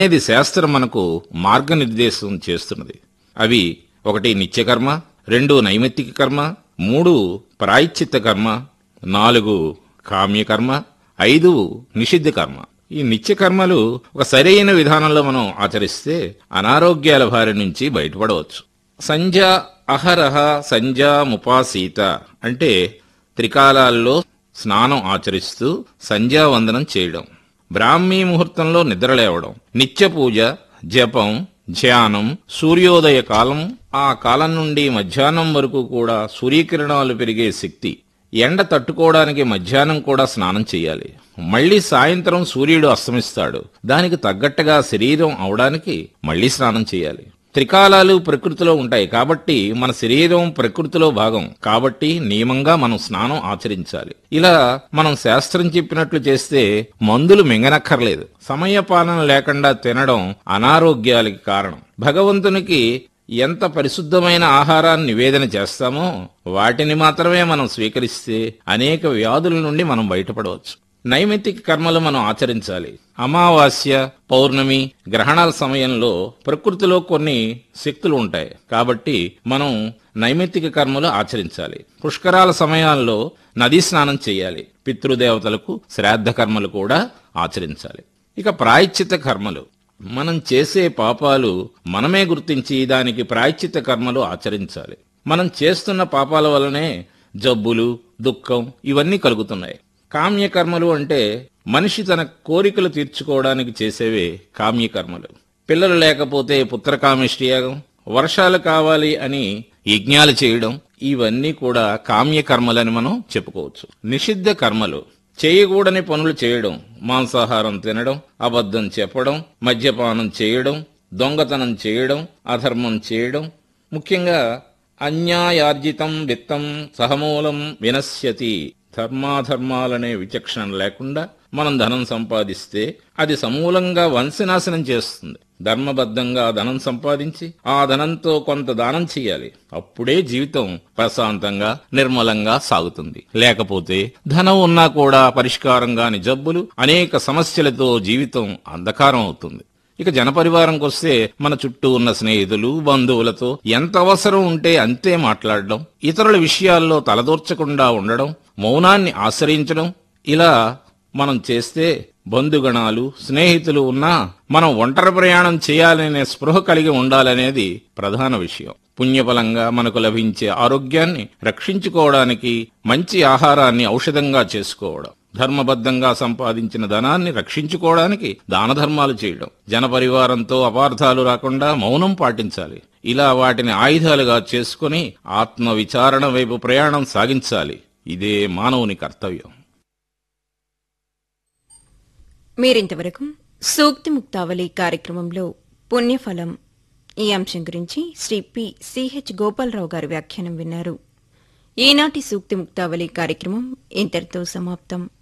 అనేది శాస్త్రం మనకు మార్గనిర్దేశం చేస్తున్నది. అవి 1 నిత్యకర్మ, 2 నైమిత్తిక కర్మ, 3 ప్రాయశ్చిత్త కర్మ, 4 కామ్యకర్మ, 5 నిషిద్ధ కర్మ. ఈ నిత్యకర్మలు ఒక సరైన విధానంలో మనం ఆచరిస్తే అనారోగ్యాల బారి నుంచి బయటపడవచ్చు. సంధ్యా అహరహ సంధ్యాముపాసీత అంటే త్రికాలాల్లో స్నానం ఆచరిస్తూ సంధ్యావందనం చేయడం, బ్రాహ్మీ ముహూర్తంలో నిద్రలేవడం, నిత్య పూజ, జపం, ధ్యానం, సూర్యోదయ కాలం, ఆ కాలం నుండి మధ్యాహ్నం వరకు కూడా సూర్యకిరణాలు పెరిగే శక్తి, ఎండ తట్టుకోవడానికి మధ్యాహ్నం కూడా స్నానం చేయాలి. మళ్లీ సాయంత్రం సూర్యుడు అస్తమిస్తాడు, దానికి తగ్గట్టుగా శరీరం అవడానికి మళ్లీ స్నానం చేయాలి. త్రికాలాలు ప్రకృతిలో ఉంటాయి కాబట్టి మన శరీరం ప్రకృతిలో భాగం కాబట్టి నియమంగా మనం స్నానం ఆచరించాలి. ఇలా మనం శాస్త్రం చెప్పినట్లు చేస్తే మందులు మింగనక్కర్లేదు. సమయపాలన లేకుండా తినడం అనారోగ్యాలకి కారణం. భగవంతునికి ఎంత పరిశుద్ధమైన ఆహారాన్ని నివేదన చేస్తామో వాటిని మాత్రమే మనం స్వీకరిస్తే అనేక వ్యాధుల నుండి మనం బయటపడవచ్చు. నైమిత్తిక కర్మలు మనం ఆచరించాలి. అమావాస్య, పౌర్ణమి, గ్రహణాల సమయంలో ప్రకృతిలో కొన్ని శక్తులు ఉంటాయి కాబట్టి మనం నైమిత్తిక కర్మలు ఆచరించాలి. పుష్కరాల సమయాల్లో నదీ స్నానం చేయాలి. పితృదేవతలకు శ్రాద్ధ కర్మలు కూడా ఆచరించాలి. ఇక ప్రాయశ్చిత్త కర్మలు, మనం చేసే పాపాలు మనమే గుర్తించి దానికి ప్రాయశ్చిత్త కర్మలు ఆచరించాలి. మనం చేస్తున్న పాపాల వల్లనే జబ్బులు, దుఃఖం ఇవన్నీ కలుగుతున్నాయి. కామ్యకర్మలు అంటే మనిషి తన కోరికలు తీర్చుకోవడానికి చేసేవే కామ్యకర్మలు. పిల్లలు లేకపోతే పుత్రకామేష్టియాగం, వర్షాలు కావాలి అని యజ్ఞాలు చేయడం, ఇవన్నీ కూడా కామ్యకర్మలని మనం చెప్పుకోవచ్చు. నిషిద్ధ కర్మలు, చేయకూడని పనులు చేయడం, మాంసాహారం తినడం, అబద్ధం చెప్పడం, మద్యపానం చేయడం, దొంగతనం చేయడం, అధర్మం చేయడం, ముఖ్యంగా అన్యాయార్జితం విత్తం సహమూలం వినశ్యతి. ధర్మాధర్మాలనే విచక్షణ లేకుండా మనం ధనం సంపాదిస్తే అది సమూలంగా వంశనాశనం చేస్తుంది. ధర్మబద్ధంగా ధనం సంపాదించి ఆ ధనంతో కొంత దానం చేయాలి. అప్పుడే జీవితం ప్రశాంతంగా నిర్మలంగా సాగుతుంది. లేకపోతే ధనం ఉన్నా కూడా పరిష్కారం కాని జబ్బులు, అనేక సమస్యలతో జీవితం అంధకారం అవుతుంది. ఇక జనపరివారంకొస్తే మన చుట్టూ ఉన్న స్నేహితులు, బంధువులతో ఎంత అవసరం ఉంటే అంతే మాట్లాడడం, ఇతరుల విషయాల్లో తలదూర్చకుండా ఉండడం, మౌనాన్ని ఆశ్రయించడం, ఇలా మనం చేస్తే బంధుగణాలు, స్నేహితులు ఉన్నా మనం ఒంటరి ప్రయాణం చేయాలనే స్పృహ కలిగి ఉండాలనేది ప్రధాన విషయం. పుణ్యఫలంగా మనకు లభించే ఆరోగ్యాన్ని రక్షించుకోవడానికి మంచి ఆహారాన్ని ఔషధంగా చేసుకోవడం, ధర్మబద్ధంగా సంపాదించిన ధనాన్ని రక్షించుకోవడానికి దాన ధర్మాలు చేయడం, జనపరివారంతో అపార్థాలు రాకుండా మౌనం పాటించాలి. ఇలా వాటిని ఆయుధాలుగా చేసుకుని ఆత్మ విచారణ వైపు ప్రయాణం సాగించాలి. ఇదే మానవుని కర్తవ్యం. మీరింతవరకు సూక్తి ముక్తావళి కార్యక్రమంలో పుణ్యఫలం ఈ అంశం గురించి శ్రీ పి. సిహెచ్ గోపాలరావు గారి వ్యాఖ్యానం విన్నారు. ఈనాటి సూక్తి ముక్తావళి కార్యక్రమం ఇంతటితో సమాప్తం.